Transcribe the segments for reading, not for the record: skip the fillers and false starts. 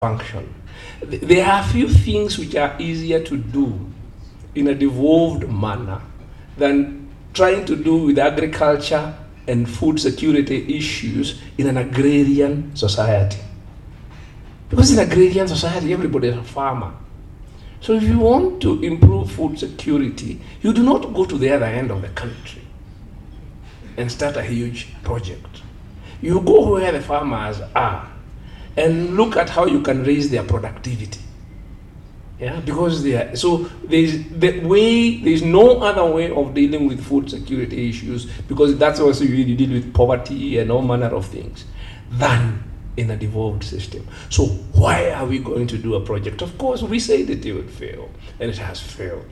function. There are a few things which are easier to do in a devolved manner than trying to do with agriculture and food security issues in an agrarian society. Because in agrarian society, everybody is a farmer. So if you want to improve food security, you do not go to the other end of the country and start a huge project. You go where the farmers are and look at how you can raise their productivity. Yeah, because there's no other way of dealing with food security issues, because that's also you deal with poverty and all manner of things, than in a devolved system. So why are we going to do a project? Of course, we said that it would fail, and it has failed.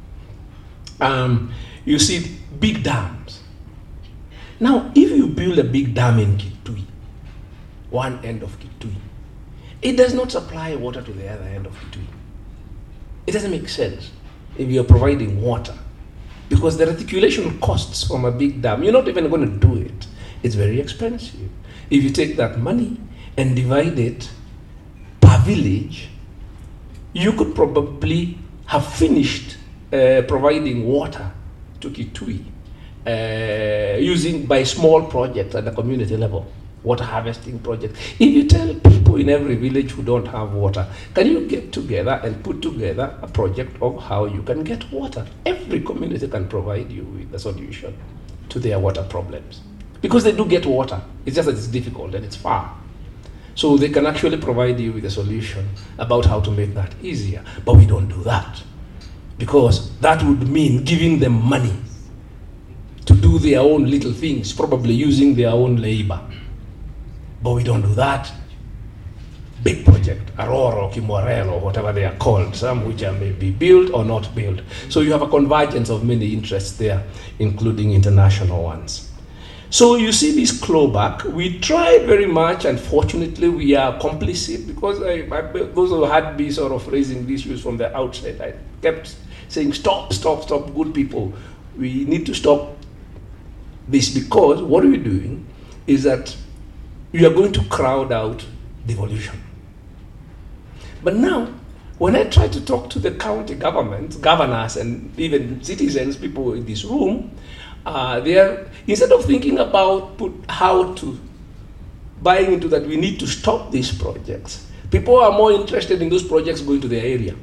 You see, big dams. Now, if you build a big dam in Kitui, one end of Kitui, it does not supply water to the other end of Kitui. It doesn't make sense if you're providing water, because the reticulation costs from a big dam, you're not even going to do it. It's very expensive. If you take that money and divide it per village, you could probably have finished providing water to Kitui using by small projects at the community level, water harvesting projects. If you tell people in every village who don't have water, can you get together and put together a project of how you can get water? Every community can provide you with a solution to their water problems, because they do get water. It's just that it's difficult and it's far. So they can actually provide you with a solution about how to make that easier. But we don't do that, because that would mean giving them money to do their own little things, probably using their own labor. But we don't do that. Big project, Aurora, Kimwarel, or whatever they are called, some which are maybe built or not built. So you have a convergence of many interests there, including international ones. So you see this clawback. We tried very much, and fortunately we are complicit, because those who had been sort of raising these issues from the outset, I kept saying, stop, good people. We need to stop this, because what we're doing is that you are going to crowd out devolution. But now, when I try to talk to the county government, governors, and even citizens, people in this room, they are, instead of thinking about how to buy into that we need to stop these projects, people are more interested in those projects going to their area.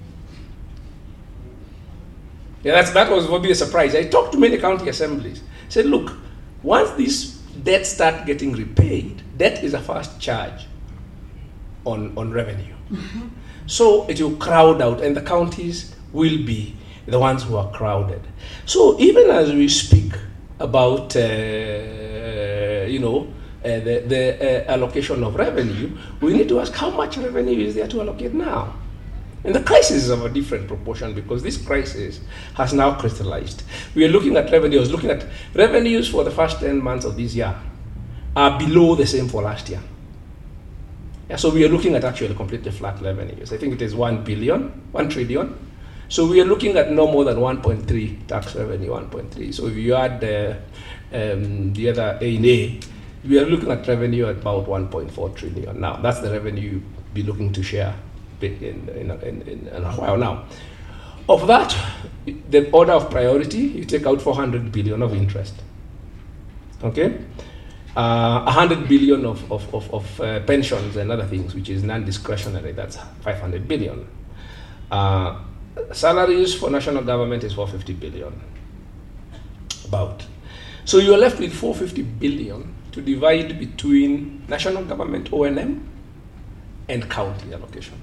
Yeah, that was probably a surprise. I talked to many county assemblies. I said, look, once these debts start getting repaid, debt is a first charge on revenue. Mm-hmm. So it will crowd out, and the counties will be the ones who are crowded. So even as we speak about the allocation of revenue, we need to ask how much revenue is there to allocate now. And the crisis is of a different proportion, because this crisis has now crystallized. We are looking at revenues. Looking at revenues for the first 10 months of this year are below the same for last year. Yeah, so we are looking at actually completely flat revenues. I think it is 1 trillion. So we are looking at no more than 1.3 tax revenue, 1.3. So if you add the other A&A, we are looking at revenue at about 1.4 trillion. Now, that's the revenue you'll be looking to share in a while now. Of that, the order of priority, you take out 400 billion of interest. Okay? 100 billion of pensions and other things, which is non-discretionary, that's 500 billion. Salaries for national government is 450 billion, about. So you're left with 450 billion to divide between national government O&M and county allocation.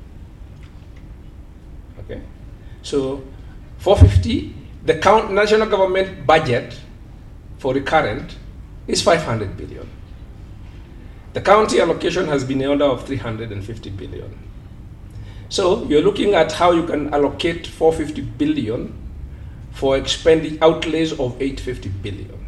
Okay, so 450, the national government budget for recurrent is 500 billion. The county allocation has been in the order of 350 billion. So you're looking at how you can allocate 450 billion for expending outlays of 850 billion.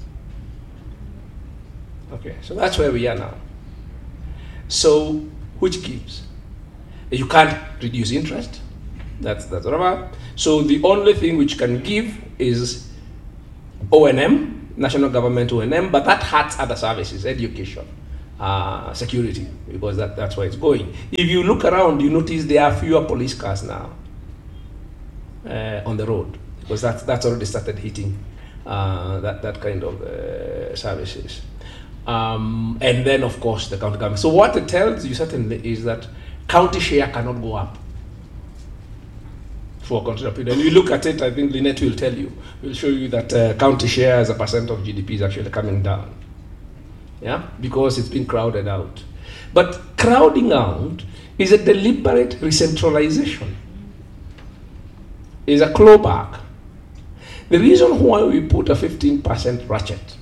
Okay, so that's where we are now. So which gives? You can't reduce interest. That's whatever. So the only thing which can give is O&M, national government O&M, but that hurts other services, education, security, because that's where it's going. If you look around, you notice there are fewer police cars now on the road, because that's already started hitting that kind of services. And then, of course, the county government. So what it tells you certainly is that county share cannot go up for a considerable period. And you look at it, I think Lynette will tell you, will show you that county share as a percent of GDP is actually coming down. Yeah, because it's been crowded out. But crowding out is a deliberate re-centralization. It's a clawback. The reason why we put a 15% ratchet,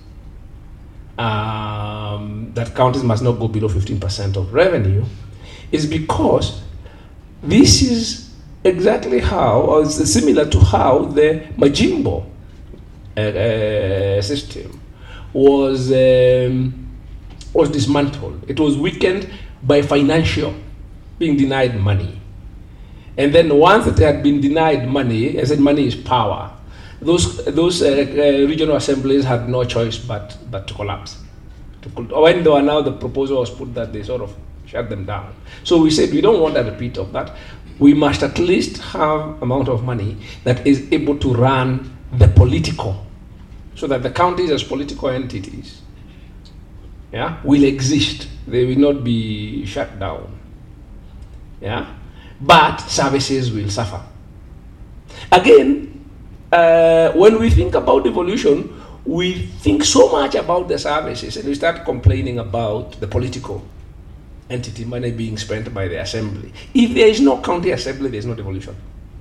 that counties must not go below 15% of revenue, is because this is exactly how, or it's similar to how the Majimbo system was dismantled. It was weakened by financial, being denied money. And then once it had been denied money, I said money is power, those regional assemblies had no choice but to collapse. When they were now, the proposal was put that they sort of shut them down. So we said we don't want a repeat of that. We must at least have amount of money that is able to run the political, so that the counties as political entities, yeah, will exist. They will not be shut down. Yeah, but services will suffer. Again, when we think about devolution, we think so much about the services and we start complaining about the political entity money being spent by the assembly. If there is no county assembly, there is no devolution.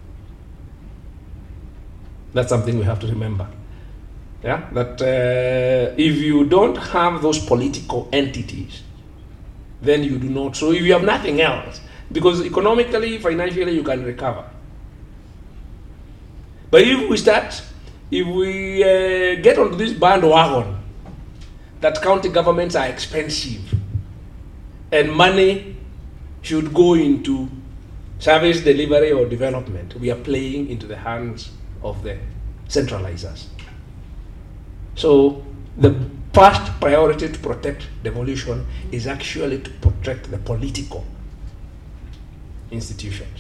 That's something we have to remember. Yeah, that if you don't have those political entities, then you do not. So if you have nothing else, because economically, financially, you can recover. But if we get onto this bandwagon that county governments are expensive and money should go into service delivery or development, we are playing into the hands of the centralizers. So the first priority to protect devolution is actually to protect the political institutions.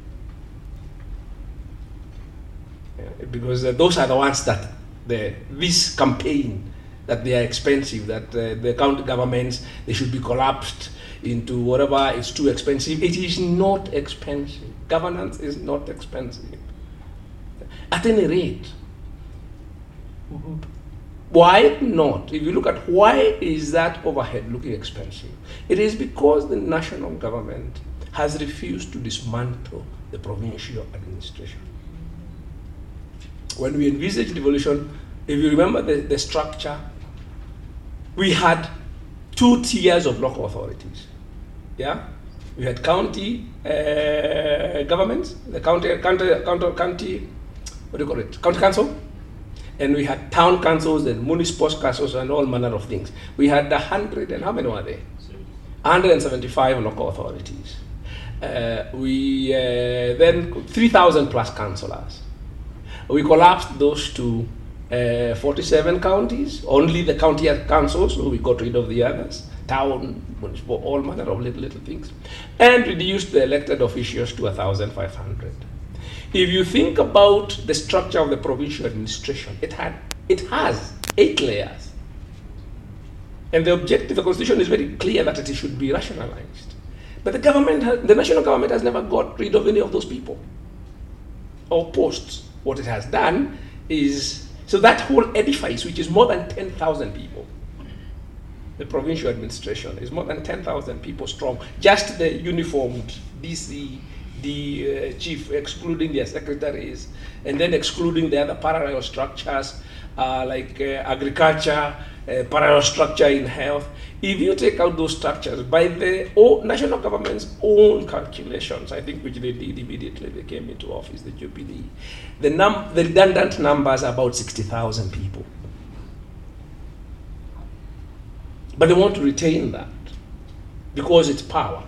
Because those are the ones that this campaign that they are expensive, that the county governments, they should be collapsed into whatever is too expensive. It is not expensive. Governance is not expensive. At any rate, why not? If you look at why is that overhead looking expensive, it is because the national government has refused to dismantle the provincial administration. When we envisaged devolution, if you remember the structure, we had 2 tiers of local authorities. Yeah, we had county governments, the county, what do you call it? County council, and we had town councils and municipal councils and all manner of things. We had 100 and how many were there? 175 local authorities. Then 3,000 plus councillors. We collapsed those to 47 counties, only the county councils, so we got rid of the others, town, municipal, all manner of little things, and reduced the elected officials to 1,500. If you think about the structure of the provincial administration, it has 8 layers. And the objective, the constitution is very clear that it should be rationalized. But the national government has never got rid of any of those people or posts. What it has done is, so that whole edifice, which is more than 10,000 people, the provincial administration is more than 10,000 people strong, just the uniformed DC, the chief, excluding their secretaries, and then excluding the other parallel structures like agriculture, parallel structure in health. If you take out those structures, by the national government's own calculations, I think which they did immediately they came into office, the JPD, the redundant numbers are about 60,000 people. But they want to retain that because it's power.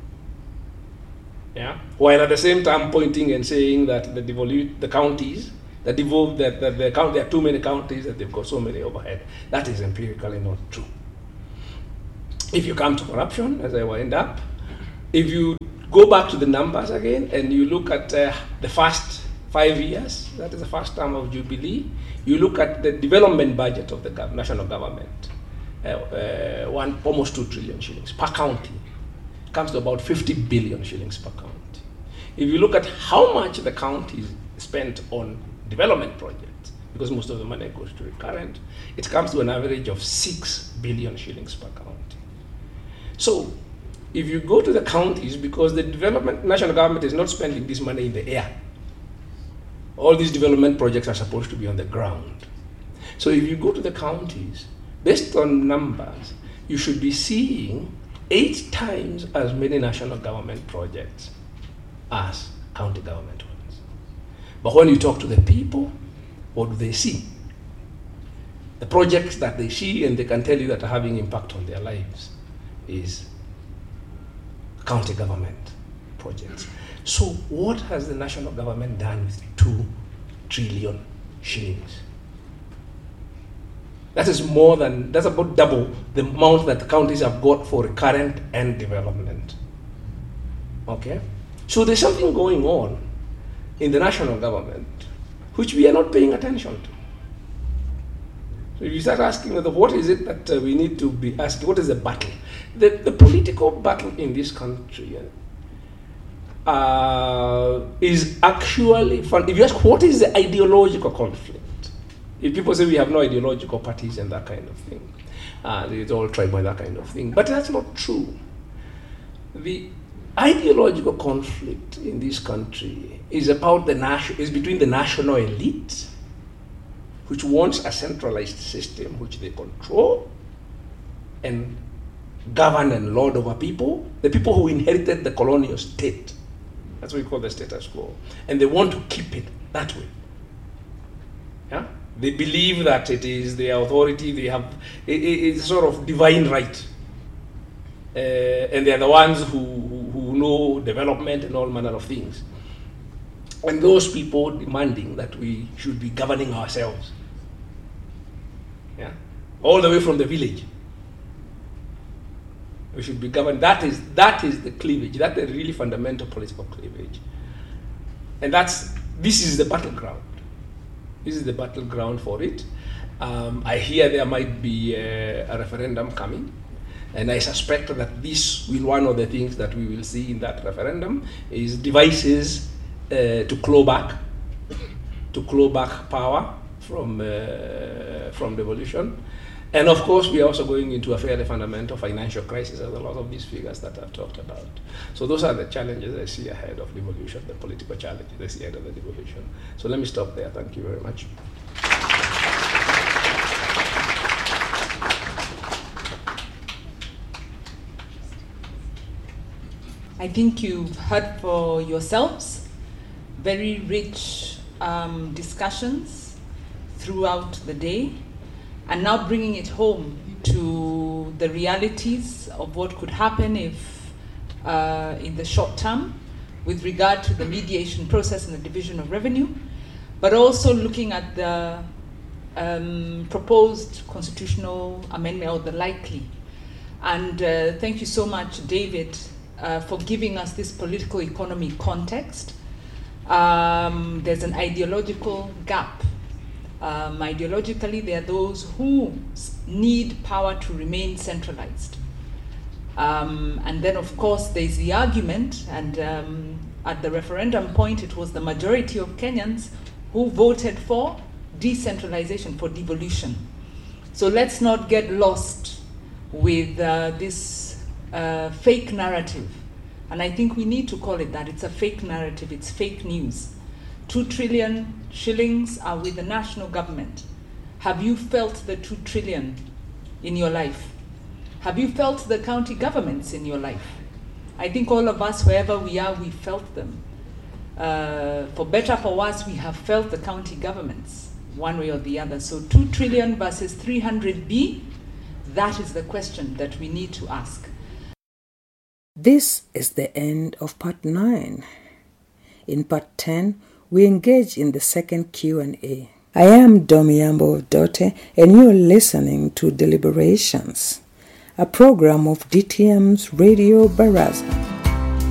Yeah. While at the same time pointing and saying that the counties that devolve that there are too many counties that they've got so many overhead. That is empirically not true. If you come to corruption, as I wind up, if you go back to the numbers again and you look at the first 5 years, that is the first term of Jubilee, you look at the development budget of the national government, almost 2 trillion shillings per county. It comes to about 50 billion shillings per county. If you look at how much the counties spent on development projects, because most of the money goes to recurrent, it comes to an average of 6 billion shillings per county. So, if you go to the counties, because the national government is not spending this money in the air, all these development projects are supposed to be on the ground. So if you go to the counties, based on numbers, you should be seeing 8 times as many national government projects as county government ones. But when you talk to the people, what do they see? The projects that they see and they can tell you that are having impact on their lives is county government projects. So what has the national government done with 2 trillion shillings? That's about double the amount that the counties have got for recurrent and development. Okay? So there's something going on in the national government which we are not paying attention to. So if you start asking what is it that we need to be asking, what is the battle? The political battle in this country is actually fun. If you ask what is the ideological conflict, if people say we have no ideological parties and that kind of thing, it's all tribal and that kind of thing, but that's not true. The ideological conflict in this country is between the national elite, which wants a centralized system which they control and govern and lord over people, the people who inherited the colonial state. That's what we call the status quo. And they want to keep it that way. Yeah? They believe that it is their authority, they have it's sort of divine right. And they're the ones who know development and all manner of things. And those people demanding that we should be governing ourselves. Yeah? All the way from the village. We should be governed. That is the cleavage. That's the really fundamental political cleavage. And this is the battleground. This is the battleground for it. I hear there might be a referendum coming. And I suspect that this will one of the things that we will see in that referendum is devices to claw back power from devolution. And of course, we are also going into a fairly fundamental financial crisis, as a lot of these figures that I've talked about. So those are the challenges I see ahead of devolution, the political challenges I see ahead of the devolution. So let me stop there. Thank you very much. I think you've heard for yourselves very rich discussions throughout the day, and now bringing it home to the realities of what could happen if, in the short term, with regard to the mediation process and the division of revenue, but also looking at the proposed constitutional amendment, or the likely. And thank you so much, David, for giving us this political economy context. There's an ideological gap. Ideologically, there are those who need power to remain centralized. And then, of course, there's the argument, and at the referendum point, it was the majority of Kenyans who voted for decentralization, for devolution. So let's not get lost with this fake narrative. And I think we need to call it that. It's a fake narrative. It's fake news. 2 trillion shillings are with the national government. Have you felt the 2 trillion in your life? Have you felt the county governments in your life? I think all of us, wherever we are, we felt them. For better, for worse, we have felt the county governments, one way or the other. So 2 trillion versus 300B, that is the question that we need to ask. This is the end of part 9. In part 10, we engage in the second Q&A. I am Domiyambo Dote, and you're listening to Deliberations. a program of DTM's Radio Baraza.